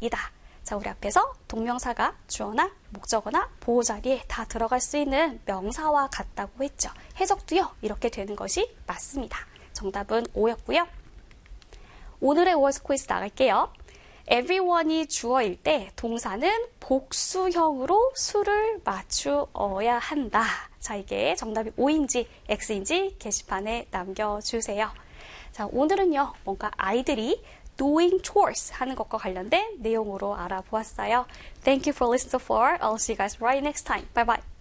이다. 자, 우리 앞에서 동명사가 주어나 목적어나 보호 자리에 다 들어갈 수 있는 명사와 같다고 했죠. 해석도요, 이렇게 되는 것이 맞습니다. 정답은 O였고요. 오늘의 월드 퀴즈 나갈게요. everyone이 주어일 때 동사는 복수형으로 수를 맞추어야 한다. 자, 이게 정답이 O인지 X인지 게시판에 남겨주세요. 자, 오늘은요, 뭔가 아이들이 doing chores 하는 것과 관련된 내용으로 알아보았어요. Thank you for listening so far. I'll see you guys right next time. Bye bye.